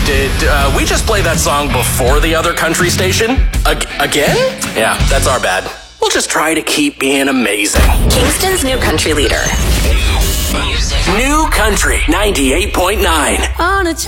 Did we just play that song before the other country station? Again? Yeah, that's our bad. We'll just try to keep being amazing. Kingston's new country leader. New Country 98.9. On a